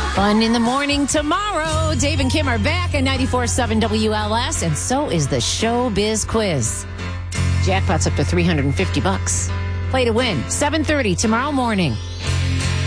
Fun in the morning tomorrow. Dave and Kim are back at 94.7 WLS, and so is the Showbiz Quiz. Jackpot's up to $350. Play to win. 7:30 tomorrow morning.